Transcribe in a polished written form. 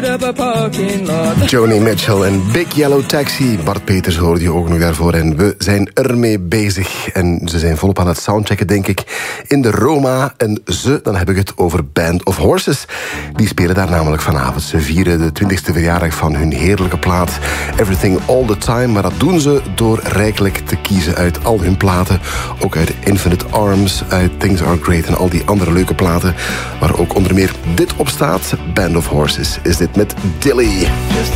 up a parking lot. Joni Mitchell en Big Yellow Taxi. Bart Peters hoorde je ook nog daarvoor. En we zijn ermee bezig. En ze zijn volop aan het soundchecken, denk ik, in de Roma. En dan heb ik het over Band of Horses. Die spelen daar namelijk vanavond. Ze vieren de 20e verjaardag van hun heerlijke plaat Everything All The Time. Maar dat doen ze door rijkelijk te kiezen uit al hun platen. Ook uit Infinite Arms, uit Things Are Great en al die andere leuke platen. Waar ook onder meer dit op staat. Band of Horses is dit met Dilly. Just